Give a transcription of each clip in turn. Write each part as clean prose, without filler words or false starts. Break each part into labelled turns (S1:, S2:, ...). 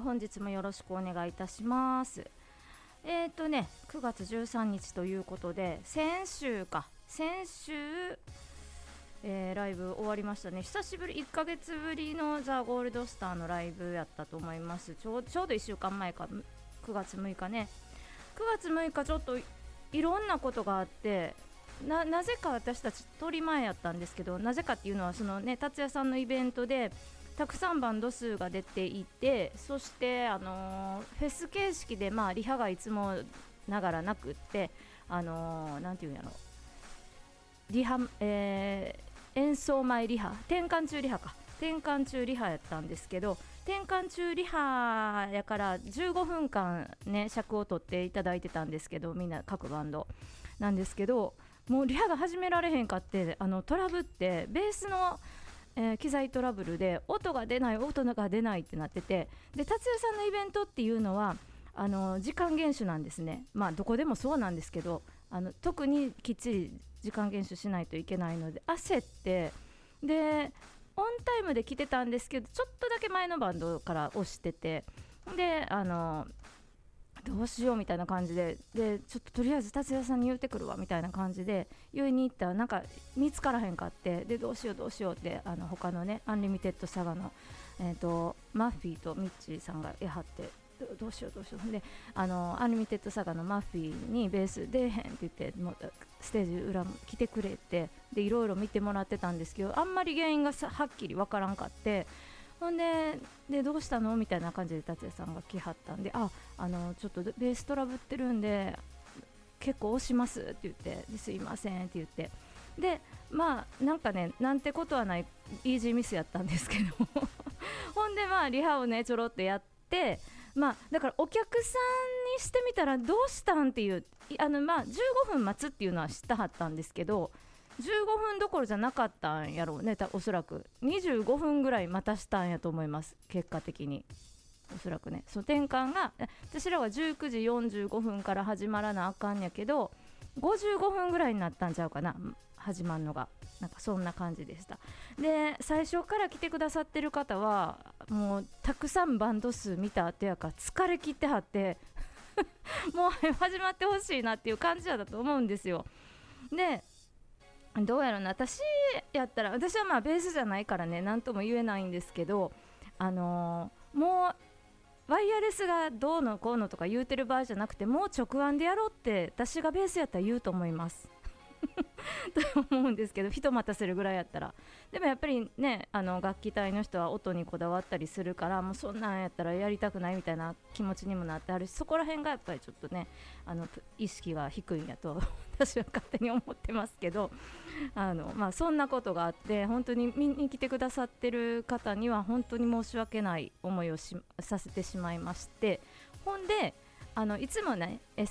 S1: 本日もよろしくお願いいたします。9月13日ということで、先週、ライブ終わりましたね。久しぶり、1ヶ月ぶりのザ・ゴールドスターのライブやったと思います。ちょうど1週間前か、9月6日ね。9月6日ちょっといろんなことがあって、なぜか私たち取り前やったんですけど、なぜかっていうのはそのね、達也さんのイベントでたくさんバンド数が出ていて、そして、フェス形式で、リハがいつもながらなくって、なんていうんやろ、リハ、演奏前リハ、転換中リハやったんですけど、転換中リハやから15分間ね尺を取っていただいてたんですけど、みんな各バンドなんですけど、もうリハが始められへんかって、トラブって、ベースの機材トラブルで音が出ないってなってて、で達也さんのイベントっていうのは時間厳守なんですね。どこでもそうなんですけど、特にきっちり時間厳守しないといけないので焦って、でオンタイムで来てたんですけど、ちょっとだけ前のバンドから押してて、でどうしようみたいな感じで、ちょっととりあえず達也さんに言ってくるわみたいな感じで言いに行ったら、なんか見つからへんかって、でどうしようって他のね、アンリミテッドサガの、マッフィーとミッチーさんがやはって、どうしようで、アンリミテッドサガのマッフィーにベース出えへんって言って、もうステージ裏来てくれて、でいろいろ見てもらってたんですけど、あんまり原因がはっきりわからんかって、ほんでどうしたのみたいな感じで達也さんが来はったんで、ちょっとベーストラブってるんで結構押しますって言って、ですいませんって言って、でなんかね、なんてことはないイージーミスやったんですけどほんでリハをねちょろっとやって、だからお客さんにしてみたらどうしたんっていう、15分待つっていうのは知ったはったんですけど、15分どころじゃなかったんやろうね。おそらく25分ぐらい待たしたんやと思います、結果的に。おそらくね、その転換が、私らは19時45分から始まらなあかんやけど、55分ぐらいになったんちゃうかな、始まるのが。なんかそんな感じでした。で最初から来てくださってる方はもうたくさんバンド数見た後やから疲れ切ってはってもう始まってほしいなっていう感じだと思うんですよ。でどうやろうな、私やったら、私はベースじゃないからね、なんとも言えないんですけど、もうワイヤレスがどうのこうのとか言うてる場合じゃなくて、もう直案でやろうって私がベースやったら言うと思いますと思うんですけど、人待たせるぐらいやったら。でもやっぱりね、楽器隊の人は音にこだわったりするから、もうそんなんやったらやりたくないみたいな気持ちにもなってあるし、そこら辺がやっぱりちょっとね、意識が低いんやと私は勝手に思ってますけど、そんなことがあって、本当に見に来てくださってる方には本当に申し訳ない思いをさせてしまいまして、ほんでいつもの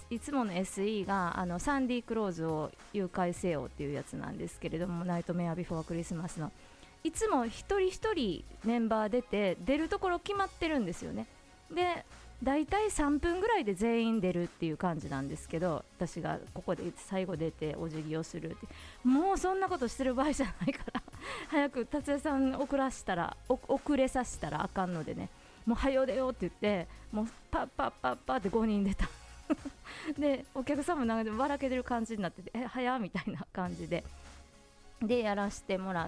S1: SE がサンディ・クローズを誘拐せよっていうやつなんですけれども、ナイトメアビフォークリスマスのいつも一人一人メンバー出るところ決まってるんですよね。でだいたい3分ぐらいで全員出るっていう感じなんですけど、私がここで最後出てお辞儀をするって、もうそんなことしてる場合じゃないから早く達也さん遅れさせたらあかんのでね、もう早う出ようって言って、もうパッって5人出たでお客さんもなんか笑けてる感じになってて、早みたいな感じでやらせてもらって、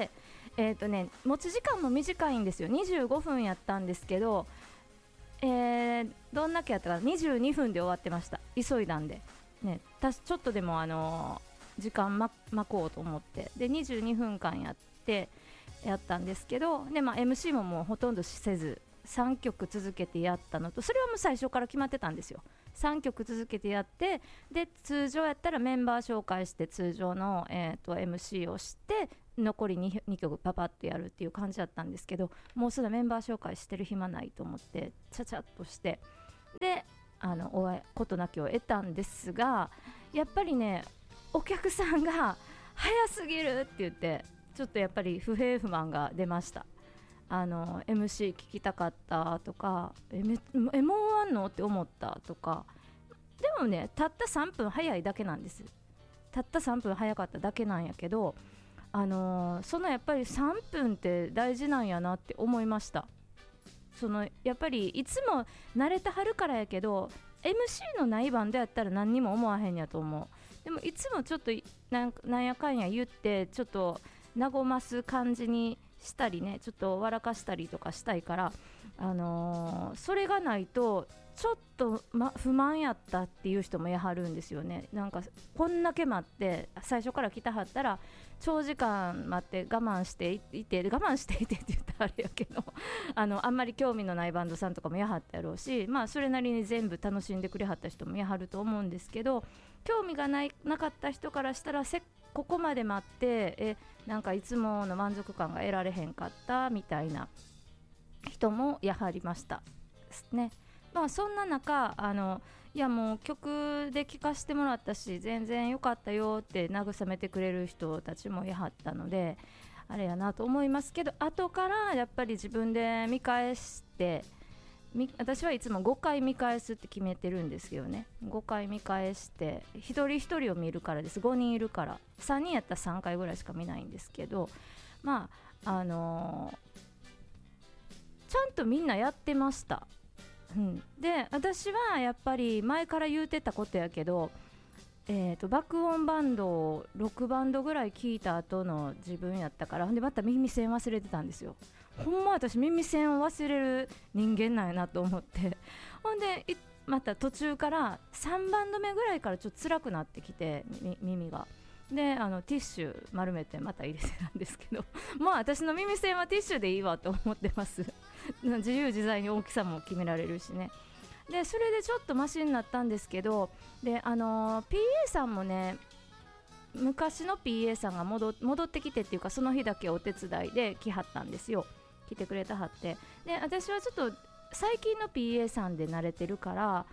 S1: 持ち時間も短いんですよ。25分やったんですけど、どんだけやったかな、22分で終わってました。急いだんでね、ちょっとでも時間巻こうと思って、で22分間やったんですけど、で、MC ももうほとんどせず3曲続けてやったのと、それはもう最初から決まってたんですよ。3曲続けてやって、で通常やったらメンバー紹介して通常の、MC をして残り 2曲パパッとやるっていう感じだったんですけど、もうすぐメンバー紹介してる暇ないと思ってちゃちゃっとして、でことなきを得たんですが、やっぱりね、お客さんが早すぎるって言って、ちょっとやっぱり不平不満が出ました。MC 聞きたかったとか、もう終わんのって思ったとか。でもね、たった3分早いだけなんです。たった3分早かっただけなんやけど、そのやっぱり3分って大事なんやなって思いました。 そのやっぱりいつも慣れてはるからやけど MC のないバンドやったら何にも思わへんやと思う。でもいつもちょっとなんやかんや言ってちょっと和ます感じにしたりね、ちょっと笑かしたりとかしたいから、それがないとちょっと、不満やったっていう人もやはるんですよね。なんかこんだけ待って最初から来たはったら長時間待って我慢していてって言ったらあれやけどあんまり興味のないバンドさんとかもやはったやろうし、それなりに全部楽しんでくれはった人もやはると思うんですけど、興味がなかった人からしたらここまで待ってなんかいつもの満足感が得られへんかったみたいな人もやはりましたね。そんな中いやもう曲で聴かせてもらったし全然良かったよって慰めてくれる人たちもやはったのであれやなと思いますけど、後からやっぱり自分で見返して私はいつも5回見返すって決めてるんですけどね、5回見返して一人一人を見るからです。5人いるから3人やったら3回ぐらいしか見ないんですけど、ちゃんとみんなやってました。で私はやっぱり前から言うてたことやけど、爆音バンドを6バンドぐらい聴いた後の自分やったから、でまた耳栓忘れてたんですよ。ほんま私耳栓を忘れる人間なんやなと思って、ほんでまた途中から3バンド目ぐらいからちょっと辛くなってきて耳がでティッシュ丸めてまた入れてたんですけど私の耳栓はティッシュでいいわと思ってます自由自在に大きさも決められるしね。でそれでちょっとマシになったんですけど、でPA さんもね、昔の PA さんが戻ってきてっていうか、その日だけお手伝いで来はったんですよ。来てくれたはって、で私はちょっと最近の PA さんで慣れてるから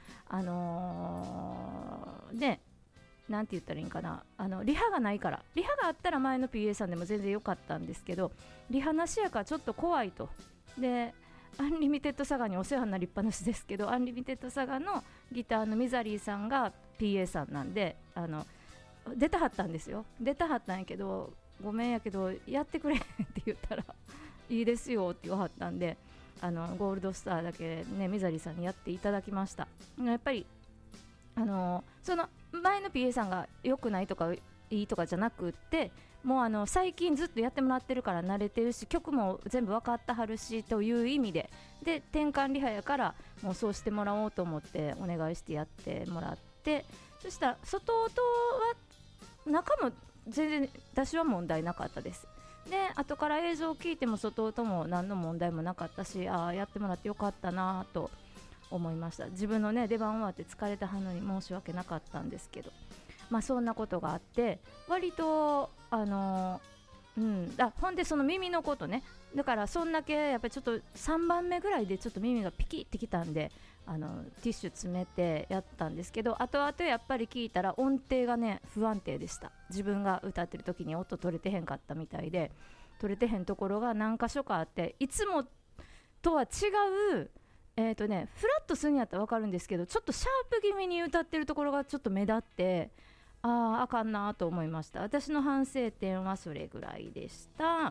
S1: ね、なんて言ったらいいんかな、リハがないから、リハがあったら前の PA さんでも全然良かったんですけど、リハなしやからちょっと怖いと。でアンリミテッドサガにお世話になりっぱなしですけど、アンリミテッドサガのギターのミザリーさんが PA さんなんで出たはったんですよ。出たはったんやけど、ごめんやけどやってくれって言ったらいいですよって言わはったんで、ゴールドスターだけねミザリーさんにやっていただきました。やっぱりその前の PA さんが良くないとかいいとかじゃなくって、もう最近ずっとやってもらってるから慣れてるし、曲も全部分かったはるしという意味で転換リハやからもうそうしてもらおうと思ってお願いしてやってもらって、そしたら外音は中も全然私は問題なかったです。で後から映像を聞いても外音も何の問題もなかったし、やってもらってよかったなと思いました。自分のね出番終わって疲れたはのに申し訳なかったんですけど、そんなことがあって割とほんでその耳のことね、だからそんだけやっぱりちょっと3番目ぐらいでちょっと耳がピキってきたんでティッシュ詰めてやったんですけど、後々やっぱり聞いたら音程がね不安定でした。自分が歌ってる時に音取れてへんかったみたいで、取れてへんところが何箇所かあって、いつもとは違うフラットするんやったら分かるんですけど、ちょっとシャープ気味に歌ってるところがちょっと目立って、あかんなと思いました。私の反省点はそれぐらいでした。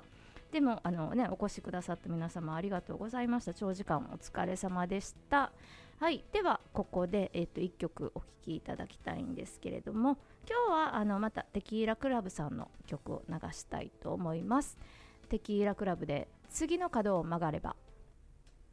S1: でもお越しくださった皆様ありがとうございました。長時間お疲れ様でした。はい、ではここで、1曲お聴きいただきたいんですけれども、今日はまたテキーラクラブさんの曲を流したいと思います。テキーラクラブで次の角を曲がれば。